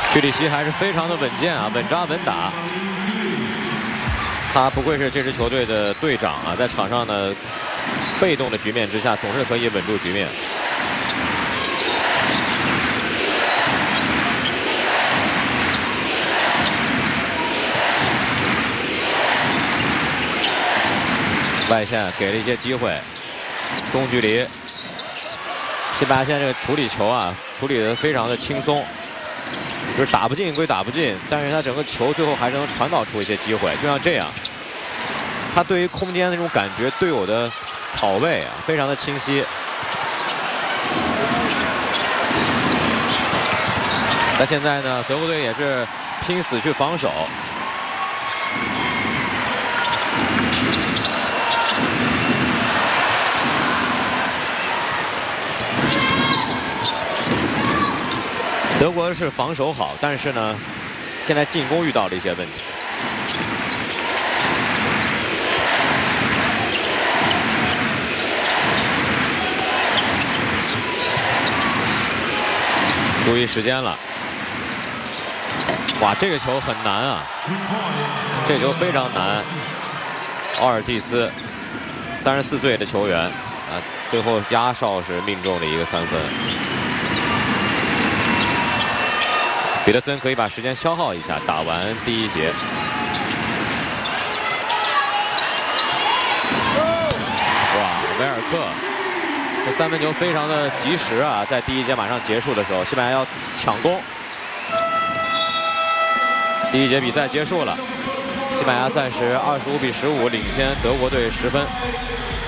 居里希还是非常的稳健啊，稳扎稳打。他不愧是这支球队的队长啊，在场上呢，被动的局面之下总是可以稳住局面。外线给了一些机会，中距离。西班牙现在这个处理球啊，处理的非常的轻松。 就是打不进归打不进，但是他整个球最后还是能传导出一些机会，就像这样，他对于空间的那种感觉，队友的跑位啊，非常的清晰。那现在呢，德国队也是拼死去防守。 德国是防守好，但是呢，现在进攻遇到了一些问题。注意时间了，哇，这个球很难啊，这个球非常难。奥尔蒂斯，34岁的球员啊，最后压哨是命中的一个3分。 彼得森可以把时间消耗一下，打完第1节。哇，维尔克这3分球非常的及时啊，在第1节马上结束的时候，西班牙要抢攻。第1节比赛结束了，西班牙暂时25比15领先德国队10分。